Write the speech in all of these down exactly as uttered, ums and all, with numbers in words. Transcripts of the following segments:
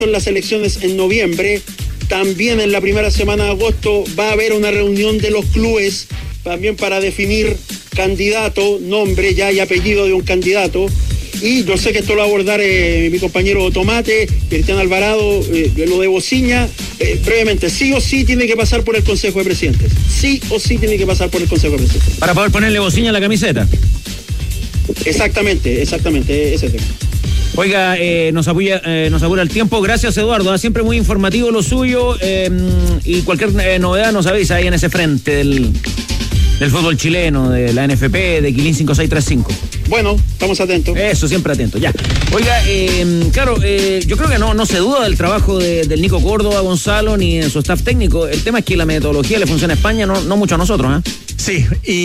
en las elecciones en noviembre. También en la primera semana de agosto va a haber una reunión de los clubes también para definir candidato, nombre ya y apellido de un candidato. Y yo sé que esto lo va a abordar eh, mi compañero Tomate, Cristian Alvarado, eh, lo de Bociña. Eh, brevemente, sí o sí tiene que pasar por el Consejo de Presidentes. Sí o sí tiene que pasar por el Consejo de Presidentes. Para poder ponerle Bociña a la camiseta. Exactamente, exactamente, ese tema. Oiga, eh, nos apoya, eh, nos apura el tiempo. Gracias, Eduardo. Siempre muy informativo lo suyo. Eh, y cualquier eh, novedad nos avisa ahí en ese frente del, del fútbol chileno, de la N F P, de Quilín cinco seis tres cinco. Bueno, estamos atentos. Eso, siempre atentos, ya. Oiga, eh, claro, eh, yo creo que no, no se duda del trabajo de, del Nico Córdoba, Gonzalo, ni de su staff técnico. El tema es que la metodología le funciona a España, no, no mucho a nosotros, ¿eh? Sí,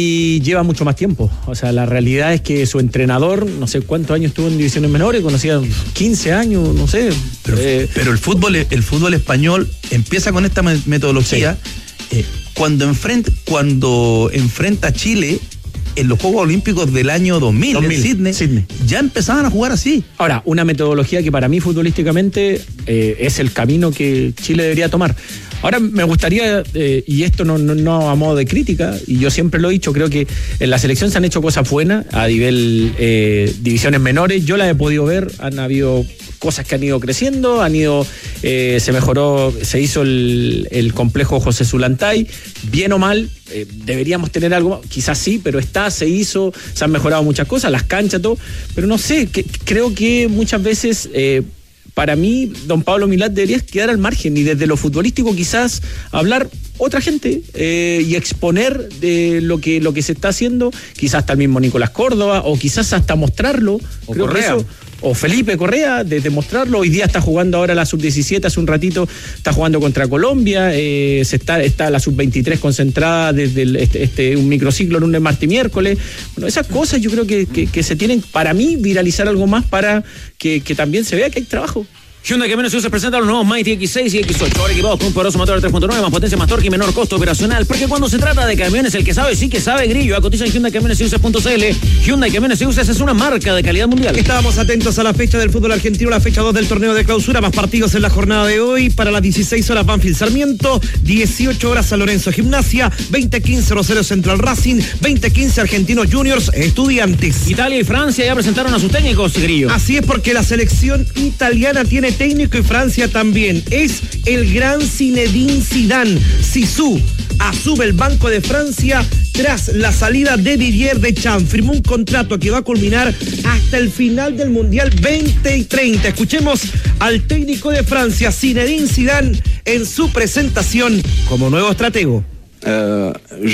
y lleva mucho más tiempo. O sea, la realidad es que su entrenador, no sé cuántos años estuvo en divisiones menores, conocía quince años, no sé. Pero, eh, pero el fútbol, el fútbol español empieza con esta metodología sí. eh, cuando enfrenta, cuando enfrenta a Chile en los Juegos Olímpicos del año dos mil, dos mil en Sydney, Sydney, ya empezaban a jugar así. Ahora, una metodología que para mí futbolísticamente eh, es el camino que Chile debería tomar. Ahora me gustaría, eh, y esto no, no, no a modo de crítica, y yo siempre lo he dicho, creo que en la selección se han hecho cosas buenas a nivel eh, divisiones menores, yo las he podido ver, han habido cosas que han ido creciendo, han ido, eh, se mejoró, se hizo el, el complejo José Zulantay, bien o mal, eh, deberíamos tener algo, quizás sí, pero está, se hizo, se han mejorado muchas cosas, las canchas, todo, pero no sé, que, creo que muchas veces... Eh, Para mí, don Pablo Milat debería quedar al margen y desde lo futbolístico quizás hablar otra gente eh, y exponer de lo que lo que se está haciendo, quizás hasta el mismo Nicolás Córdoba o quizás hasta mostrarlo. O Creo Correa. Que eso, o Felipe Correa, de demostrarlo. Hoy día está jugando ahora la sub diecisiete, hace un ratito está jugando contra Colombia, eh, se está, está la sub veintitrés concentrada desde el, este, este, un microciclo lunes, martes y miércoles. Bueno, esas cosas yo creo que, que, que se tienen, para mí, viralizar algo más para que, que también se vea que hay trabajo. Hyundai Camiones se presenta los nuevos Mighty X seis y X ocho, ahora equipados con un poderoso motor de tres punto nueve, más potencia, más torque y menor costo operacional, porque cuando se trata de camiones, el que sabe sí que sabe, Grillo. Acotiza en Hyundai Camiones Uses punto c l. Hyundai Camiones Uses es una marca de calidad mundial. Estábamos atentos a la fecha del fútbol argentino, la fecha dos del torneo de clausura, más partidos en la jornada de hoy. Para las dieciséis horas Banfield Sarmiento, dieciocho horas San Lorenzo Gimnasia, veinte quince Rosario Central Racing, veinte quince Argentinos Juniors Estudiantes. Italia y Francia ya presentaron a sus técnicos, Grillo. Así es, porque la selección italiana tiene técnico y Francia también. Es el gran Zinedine Zidane. Zizou asume el banco de Francia tras la salida de Didier Deschamps. Firmó un contrato que va a culminar hasta el final del Mundial veinte treinta. Escuchemos al técnico de Francia, Zinedine Zidane, en su presentación como nuevo estratego. Uh,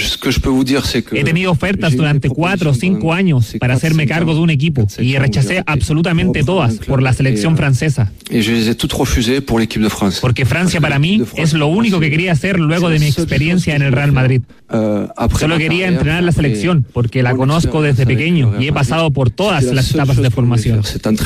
He tenido ofertas durante cuatro o cinco años para hacerme cargo de un equipo y rechacé absolutamente todas por la selección francesa. Porque Francia para mí es lo único que quería hacer luego de mi experiencia en el Real Madrid. Solo quería entrenar la selección porque la conozco desde pequeño y he pasado por todas las etapas de formación.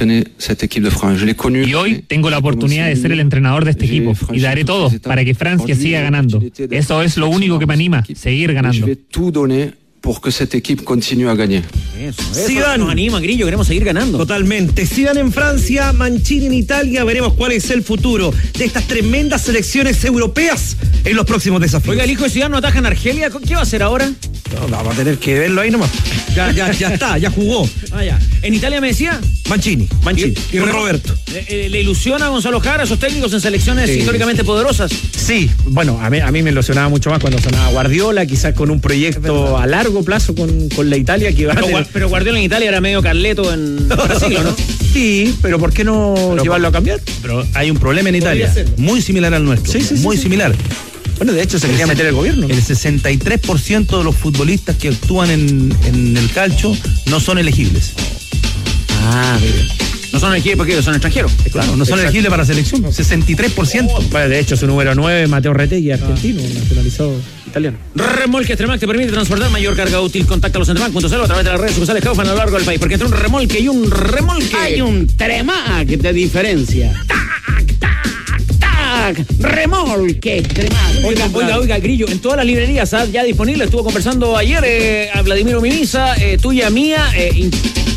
Y hoy tengo la oportunidad de ser el entrenador de este equipo y daré todo para que Francia siga ganando. Eso es lo único que me anima, seguir ganando. Porque este equipo continúe a ganar. Eso, eso Zidane nos anima, Grillo, queremos seguir ganando. Totalmente. Zidane en Francia, Mancini en Italia. Veremos cuál es el futuro de estas tremendas selecciones europeas en los próximos desafíos. Oiga, el hijo de Zidane no ataja en Argelia. ¿Qué va a hacer ahora? No, vamos a tener que verlo ahí nomás. Ya, ya, ya está, ya jugó. Ah, ya. ¿En Italia me decía? Mancini, Mancini y, y Roberto. ¿Le, ¿Le ilusiona a Gonzalo Jara, esos técnicos en selecciones sí, históricamente poderosas? Sí, bueno, a mí, a mí me ilusionaba mucho más cuando sonaba Guardiola, quizás con un proyecto a largo plazo con, con la Italia que iba pero, a tener... pero Guardiola en Italia era medio Carleto en Brasil, ¿no? Sí, pero ¿por qué no pero llevarlo por, a cambiar? Pero hay un problema en Italia, muy similar al nuestro, sí, sí, muy sí, similar. Bueno, de hecho se quería meter el gobierno, ¿no? El sesenta y tres por ciento de los futbolistas que actúan en, en el calcio no son elegibles. Ah, mire. No son elegibles porque son extranjeros. Claro, no son Exacto. elegibles para la selección. sesenta y tres por ciento. Bueno, de hecho, su número nueve, Mateo Retegui, argentino, ah. nacionalizado italiano. Remolque Extremac te permite transportar mayor carga útil. Contáctalos en Tremac punto cero a través de las redes sociales Kaufman a lo largo del país. Porque entre un remolque y un remolque hay un Tremac de diferencia. ¡Tac, tac, tac! Remolque Extremac. Oiga, oiga, oiga, Grillo, en todas las librerías ¿ah? ya disponible. Estuvo conversando ayer eh, a Vladimiro Mimisa, eh, tuya, mía. Eh,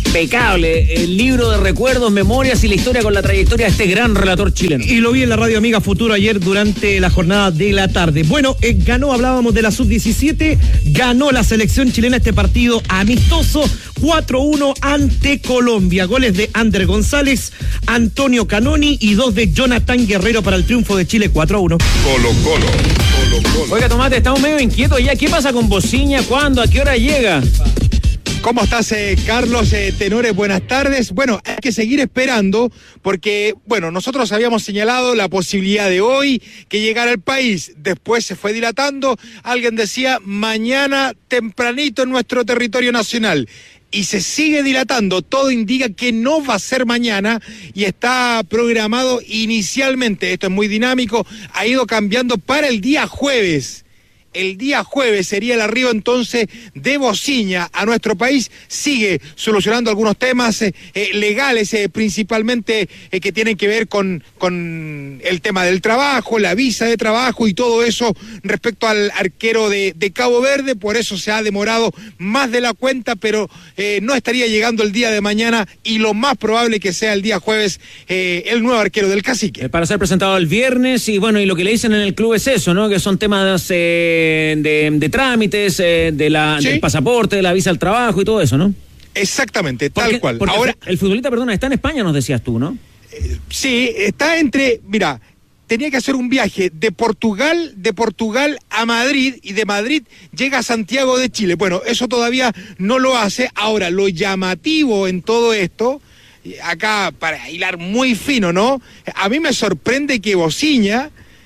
impecable. El libro de recuerdos, memorias y la historia con la trayectoria de este gran relator chileno. Y lo vi en la radio amiga Futuro ayer durante la jornada de la tarde. Bueno, eh, ganó, hablábamos de la sub diecisiete, ganó la selección chilena este partido amistoso cuatro uno ante Colombia. Goles de Ander González, Antonio Canoni y dos de Jonathan Guerrero para el triunfo de Chile cuatro a uno. Colo Colo, Colo Colo. Oiga, Tomate, estamos medio inquietos ya. ¿Qué pasa con Bociña? ¿Cuándo? ¿A qué hora llega? ¿Cómo estás, eh, Carlos? Eh, tenores, buenas tardes. Bueno, hay que seguir esperando porque, bueno, nosotros habíamos señalado la posibilidad de hoy que llegara al país. Después se fue dilatando. Alguien decía mañana tempranito en nuestro territorio nacional. Y se sigue dilatando. Todo indica que no va a ser mañana y está programado inicialmente. Esto es muy dinámico. Ha ido cambiando para el día jueves. El día jueves sería el arribo entonces de Bociña a nuestro país. Sigue solucionando algunos temas eh, eh, legales, eh, principalmente eh, que tienen que ver con, con el tema del trabajo, la visa de trabajo y todo eso respecto al arquero de, de Cabo Verde. Por eso se ha demorado más de la cuenta, pero eh, no estaría llegando el día de mañana y lo más probable que sea el día jueves eh, el nuevo arquero del Cacique. Eh, para ser presentado el viernes y bueno, y lo que le dicen en el club es eso, ¿no? Que son temas... Eh... De, de trámites, eh, de la, ¿sí? del pasaporte, de la visa al trabajo y todo eso, ¿no? Exactamente, tal porque, cual. Porque ahora el futbolista, perdona, está en España, nos decías tú, ¿no? Eh, sí, está entre, mira, tenía que hacer un viaje de Portugal, de Portugal a Madrid y de Madrid llega a Santiago de Chile. Bueno, eso todavía no lo hace. Ahora, lo llamativo en todo esto, acá para hilar muy fino, ¿no? A mí me sorprende que Bociña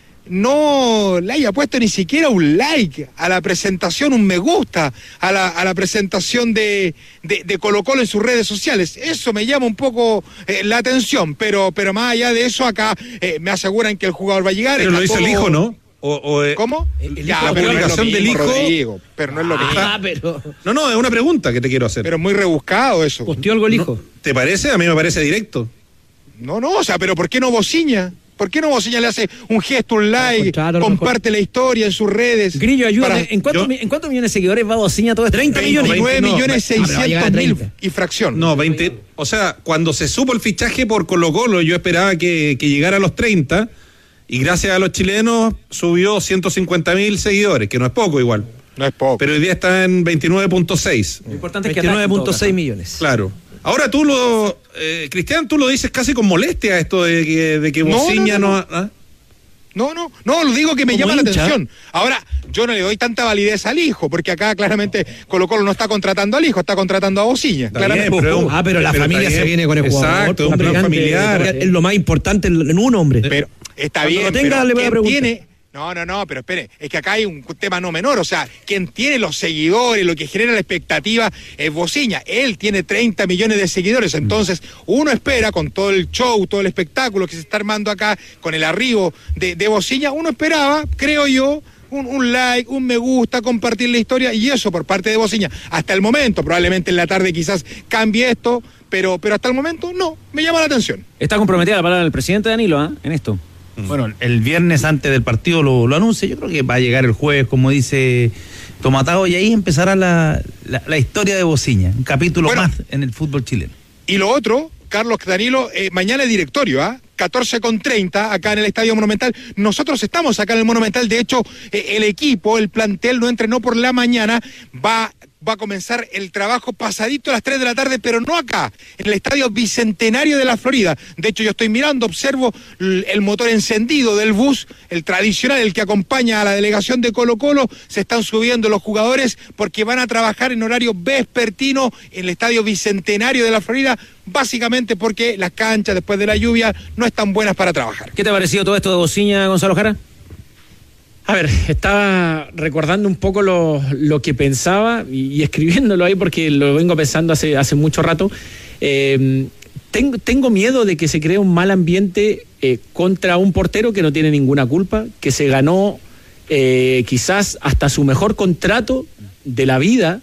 no le haya puesto ni siquiera un like a la presentación, un me gusta a la, a la presentación de, de, de Colo Colo en sus redes sociales. Eso me llama un poco eh, la atención, pero, pero más allá de eso, acá eh, me aseguran que el jugador va a llegar. Pero lo dice todo... el hijo, ¿no? O, o, eh, ¿Cómo? El, ya, la pero publicación no es lo mismo, del hijo. Rodrigo, pero no es lo que ah, pero... No, no, es una pregunta que te quiero hacer. Pero muy rebuscado eso. ¿Posteó algo el hijo? ¿No? ¿Te parece? A mí me parece directo. No, no, o sea, pero ¿por qué no Bociña? ¿Por qué no Bociña le hace un gesto, un like, comparte la historia en sus redes? Grillo, ayúdame. Para... ¿En, cuánto, ¿En cuántos millones de seguidores va Bociña todo esto? treinta millones. veintinueve millones seiscientos mil y fracción. No, veinte. O sea, cuando se supo el fichaje por Colo Colo, yo esperaba que, que llegara a los treinta y gracias a los chilenos subió ciento cincuenta mil seguidores, que no es poco igual. No es poco. Pero hoy día está en veintinueve punto seis. Lo importante es que veintinueve punto seis millones. Claro. Ahora tú lo, eh, Cristian, tú lo dices casi con molestia esto de que, de que Bociña no... no, no, no, ¿ah? no, no, no, lo digo que me llama hincha la atención. Ahora, yo no le doy tanta validez al hijo, porque acá claramente Colo Colo no está contratando al hijo, está contratando a Bociña. Bien, pero, ah, pero la pero familia se viene con el jugador. Exacto, un plan familiar. Es lo más importante en un hombre. Pero está Cuando bien, lo tenga, pero le voy a preguntar. Tiene... No, no, no, pero espere, es que acá hay un tema no menor, o sea, quien tiene los seguidores, lo que genera la expectativa es Bociña. Él tiene treinta millones de seguidores, entonces uno espera con todo el show, todo el espectáculo que se está armando acá, con el arribo de, de Bociña, uno esperaba, creo yo, un, un like, un me gusta, compartir la historia y eso por parte de Bociña. Hasta el momento, probablemente en la tarde quizás cambie esto, pero, pero hasta el momento no, me llama la atención. Está comprometida la palabra del presidente Danilo, ¿eh? En esto. Bueno, el viernes antes del partido lo, lo anuncia, yo creo que va a llegar el jueves, como dice Tomatao, y ahí empezará la, la, la historia de Bociña, un capítulo bueno, más en el fútbol chileno. Y lo otro, Carlos Danilo, eh, mañana es directorio, ¿ah? ¿eh? catorce con treinta acá en el Estadio Monumental. Nosotros estamos acá en el Monumental, de hecho, eh, el equipo, el plantel no entrenó por la mañana, va... va a comenzar el trabajo pasadito a las tres de la tarde, pero no acá, en el Estadio Bicentenario de la Florida. De hecho, yo estoy mirando, observo el motor encendido del bus, el tradicional, el que acompaña a la delegación de Colo Colo. Se están subiendo los jugadores porque van a trabajar en horario vespertino en el Estadio Bicentenario de la Florida, básicamente porque las canchas después de la lluvia no están buenas para trabajar. ¿Qué te ha parecido todo esto de Bociña, Gonzalo Jara? A ver, estaba recordando un poco lo, lo que pensaba y, y escribiéndolo ahí porque lo vengo pensando hace, hace mucho rato. Eh, tengo, tengo miedo de que se cree un mal ambiente eh, contra un portero que no tiene ninguna culpa, que se ganó eh, quizás hasta su mejor contrato de la vida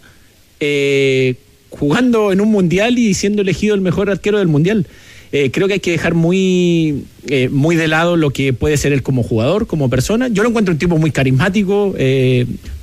eh, jugando en un mundial y siendo elegido el mejor arquero del mundial. Eh, creo que hay que dejar muy, eh, muy de lado lo que puede ser él como jugador, como persona. Yo lo encuentro un tipo muy carismático, eh,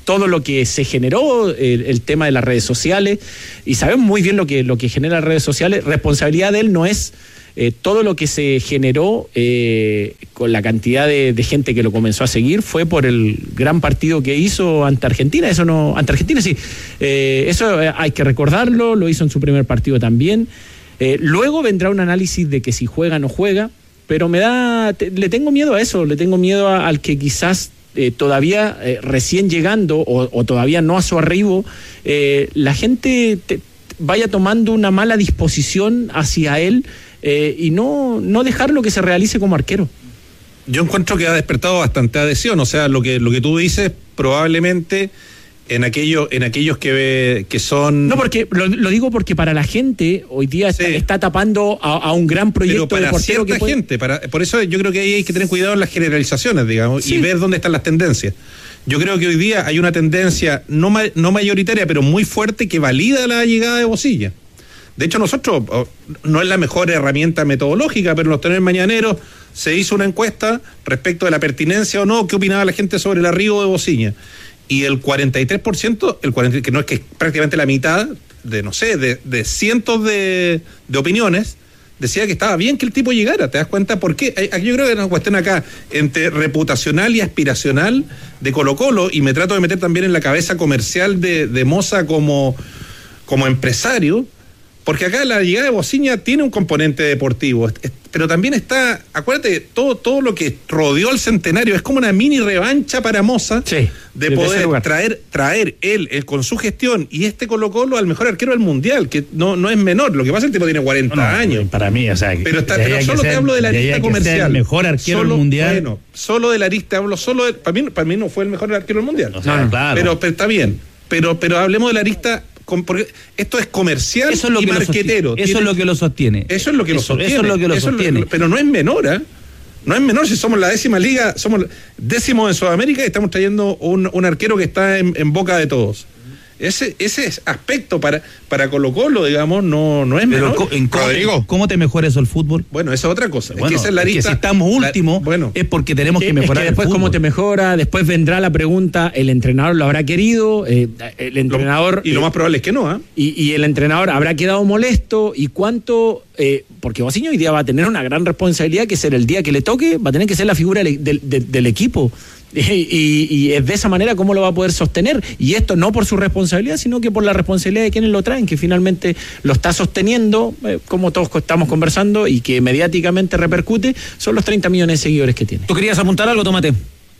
todo lo que se generó, el, el tema de las redes sociales, y sabemos muy bien lo que, lo que genera las redes sociales. Responsabilidad de él no es eh, todo lo que se generó eh, con la cantidad de, de gente que lo comenzó a seguir, fue por el gran partido que hizo ante Argentina. Eso no, ante Argentina sí, eh, eso hay que recordarlo, lo hizo en su primer partido también. Eh, luego vendrá un análisis de que si juega o no juega, pero me da, te, le tengo miedo a eso, le tengo miedo a, al que quizás eh, todavía eh, recién llegando o, o todavía no a su arribo, eh, la gente te, vaya tomando una mala disposición hacia él eh, y no, no dejarlo que se realice como arquero. Yo encuentro que ha despertado bastante adhesión, o sea, lo que, lo que tú dices probablemente... En aquellos, en aquellos que, que son... No, porque lo, lo digo porque para la gente hoy día sí. está, está tapando a, a un gran proyecto Pero para deportivo cierta que puede... gente, para, por eso yo creo que ahí hay que tener cuidado en las generalizaciones, digamos, sí. y ver dónde están las tendencias. Yo creo que hoy día hay una tendencia no, ma, no mayoritaria, pero muy fuerte que valida la llegada de Bocilla. De hecho, nosotros, no es la mejor herramienta metodológica, pero en los Tenores Mañaneros se hizo una encuesta respecto de la pertinencia o no, qué opinaba la gente sobre el arribo de Bocilla. Y el cuarenta y tres por ciento, el cuarenta, que no es que es prácticamente la mitad, de no sé, de, de cientos de, de opiniones, decía que estaba bien que el tipo llegara. ¿Te das cuenta por qué? Hay, yo creo que hay una cuestión acá entre reputacional y aspiracional de Colo-Colo, y me trato de meter también en la cabeza comercial de, de Moza como, como empresario, porque acá la llegada de Bociña tiene un componente deportivo, pero también está, acuérdate, todo, todo lo que rodeó al centenario es como una mini revancha para Moza, sí, de poder traer, traer él, él con su gestión y este Colo-Colo al mejor arquero del mundial, que no, no es menor. Lo que pasa es que el tipo tiene cuarenta no, años. Para mí, o sea, pero, está, pero solo te ser, hablo de la arista comercial. El mejor arquero solo, del mundial. Bueno, solo de la arista hablo, solo de, para mí, para mí no fue el mejor arquero del mundial. O sea, no, claro. Pero, pero está bien. Pero, pero hablemos de la arista. Porque esto es comercial eso es lo y que marquetero. Eso Tiene, es lo que lo sostiene. Eso es lo que eso, lo sostiene. Eso es lo que lo eso sostiene. Lo, pero no es menor, ¿eh? No es menor si somos la décima liga, somos décimos en Sudamérica y estamos trayendo un, un arquero que está en, en boca de todos. Ese, ese aspecto para, para Colo-Colo, digamos, no, no es menor. Pero, ¿en cómo, Rodrigo, ¿cómo te mejora eso el fútbol? Bueno, esa es otra cosa. Bueno, es que esa es la lista. Es que si estamos últimos, bueno, es porque tenemos que mejorar. Es que después el cómo te mejora, después vendrá la pregunta, ¿el entrenador lo habrá querido? Eh, el entrenador... Lo, y lo más probable es que no, ¿eh? Y, y el entrenador habrá quedado molesto, y cuánto... Eh, porque Bociña hoy día va a tener una gran responsabilidad, que ser el día que le toque, va a tener que ser la figura del, del, del equipo. Y, y, y es de esa manera cómo lo va a poder sostener, y esto no por su responsabilidad, sino que por la responsabilidad de quienes lo traen, que finalmente lo está sosteniendo, eh, como todos estamos conversando, y que mediáticamente repercute, son los treinta millones de seguidores que tiene. ¿Tú querías apuntar algo? Tómate.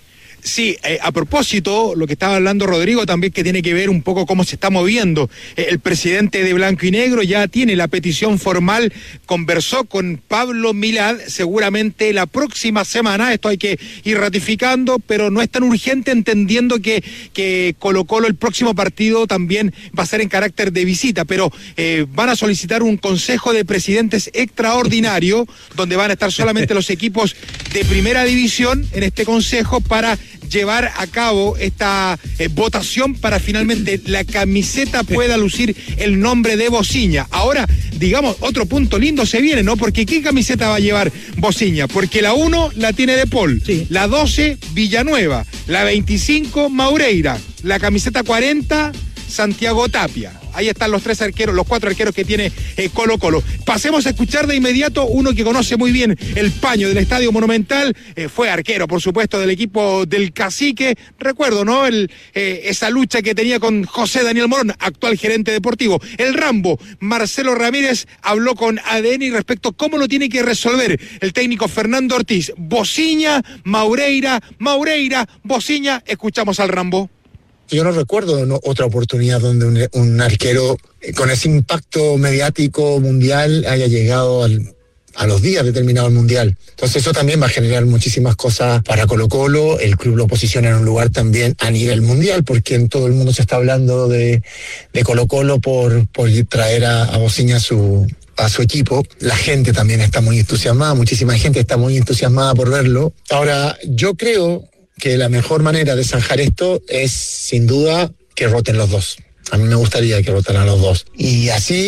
Sí, eh, a propósito, lo que estaba hablando Rodrigo también, que tiene que ver un poco cómo se está moviendo. Eh, el presidente de Blanco y Negro ya tiene la petición formal, conversó con Pablo Milad, seguramente la próxima semana, esto hay que ir ratificando, pero no es tan urgente, entendiendo que, que Colo-Colo el próximo partido también va a ser en carácter de visita, pero eh, van a solicitar un consejo de presidentes extraordinario, donde van a estar solamente los equipos de primera división en este consejo, para llevar a cabo esta eh, votación para finalmente la camiseta pueda lucir el nombre de Bociña. Ahora, digamos, otro punto lindo se viene, ¿no? Porque ¿qué camiseta va a llevar Bociña? Porque la uno la tiene De Paul, sí. La doce Villanueva, la veinticinco Maureira, la camiseta cuarenta Santiago Tapia. Ahí están los tres arqueros, los cuatro arqueros que tiene eh, Colo-Colo. Pasemos a escuchar de inmediato uno que conoce muy bien el paño del Estadio Monumental. Eh, fue arquero, por supuesto, del equipo del Cacique. Recuerdo, ¿no? El, eh, esa lucha que tenía con José Daniel Morón, actual gerente deportivo. El Rambo, Marcelo Ramírez, habló con A D N respecto a cómo lo tiene que resolver el técnico Fernando Ortiz. Bociña, Maureira, Maureira, Bociña. Escuchamos al Rambo. Yo no recuerdo no, otra oportunidad donde un, un arquero con ese impacto mediático mundial haya llegado al, a los días de terminado el mundial. Entonces eso también va a generar muchísimas cosas para Colo-Colo. El club lo posiciona en un lugar también a nivel mundial, porque en todo el mundo se está hablando de, de Colo-Colo por, por traer a, a Bociña a su... a su equipo. La gente también está muy entusiasmada, muchísima gente está muy entusiasmada por verlo. Ahora, yo creo que la mejor manera de zanjar esto es, sin duda, que roten los dos. A mí me gustaría que rotaran los dos. Y así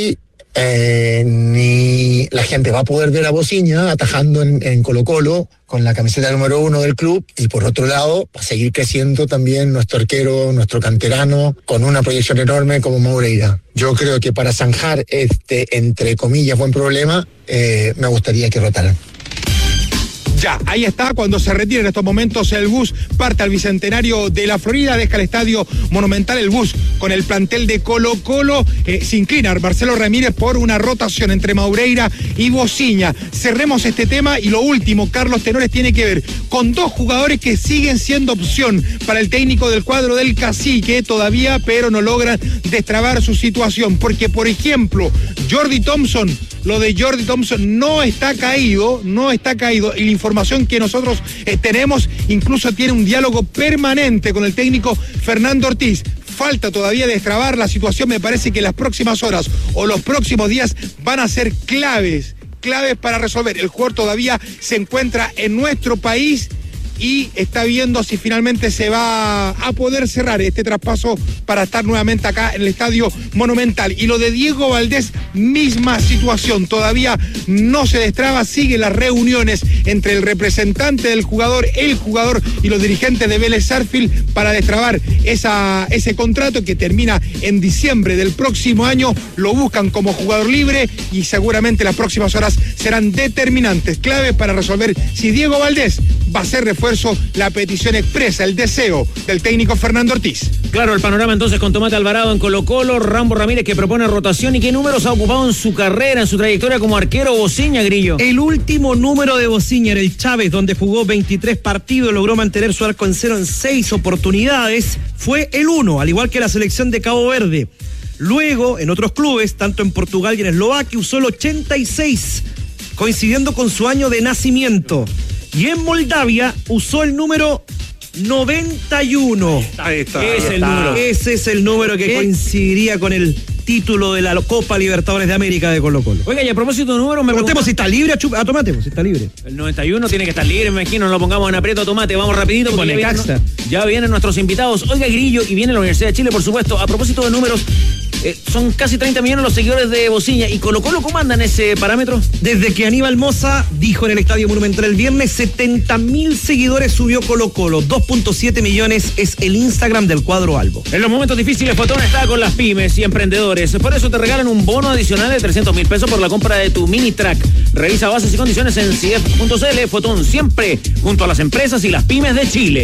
eh, ni la gente va a poder ver a Bociña atajando en, en Colo-Colo con la camiseta número uno del club, y por otro lado va a seguir creciendo también nuestro arquero, nuestro canterano, con una proyección enorme como Moreira. Yo creo que para zanjar este, entre comillas, buen problema, eh, me gustaría que rotaran. Ya, ahí está, cuando se retira en estos momentos el bus, parte al Bicentenario de la Florida, deja el Estadio Monumental, el bus con el plantel de Colo-Colo, eh, se inclina Marcelo Ramírez por una rotación entre Moreira y Bociña. Cerremos este tema y lo último, Carlos Tenores, tiene que ver con dos jugadores que siguen siendo opción para el técnico del cuadro del Cacique todavía, pero no logran destrabar su situación, porque por ejemplo, Jordi Thompson, lo de Jordi Thompson no está caído, no está caído, y la información que nosotros eh, tenemos incluso tiene un diálogo permanente con el técnico Fernando Ortiz. Falta todavía destrabar la situación, me parece que las próximas horas o los próximos días van a ser claves, claves para resolver. El jugador todavía se encuentra en nuestro país y está viendo si finalmente se va a poder cerrar este traspaso para estar nuevamente acá en el Estadio Monumental. Y lo de Diego Valdés, misma situación, todavía no se destraba, siguen las reuniones entre el representante del jugador, el jugador y los dirigentes de Vélez Sarsfield para destrabar esa, ese contrato que termina en diciembre del próximo año. Lo buscan como jugador libre y seguramente las próximas horas serán determinantes, clave para resolver si Diego Valdés va a ser refuerzo. La petición expresa, el deseo del técnico Fernando Ortiz. Claro, el panorama entonces con Tomate Alvarado en Colo-Colo, Rambo Ramírez que propone rotación. ¿Y qué números ha ocupado en su carrera, en su trayectoria como arquero Bociña, Grillo? El último número de Bociña era el Chávez, donde jugó veintitrés partidos, logró mantener su arco en cero en seis oportunidades, fue el uno, al igual que la selección de Cabo Verde. Luego, en otros clubes, tanto en Portugal y en Eslovaquia, usó el ochenta y seis, coincidiendo con su año de nacimiento. Y en Moldavia usó el número noventa y uno. Ahí está. Ese, Ahí es el está. número. Ese es el número que ¿Qué? coincidiría con el título de la Copa Libertadores de América de Colo-Colo. Oiga, y a propósito de números, me preguntemos si está libre a, chup- a Tomate, si está libre. El noventa y uno tiene que estar libre, me imagino, no lo pongamos en aprieto a Tomate, vamos rapidito porque ya vienen, ya vienen nuestros invitados. Oiga, Grillo, y viene la Universidad de Chile, por supuesto. A propósito de números, eh, son casi treinta millones los seguidores de Bociña. ¿Y Colo-Colo cómo andan ese parámetro? Desde que Aníbal Moza dijo en el Estadio Monumental el viernes, setenta mil seguidores subió Colo-Colo. dos punto siete millones es el Instagram del cuadro albo. En los momentos difíciles, Fotón está con las pymes y emprendedores. Por eso te regalan un bono adicional de trescientos mil pesos por la compra de tu mini track. Revisa bases y condiciones en C I E F punto C L. Fotón siempre junto a las empresas y las pymes de Chile.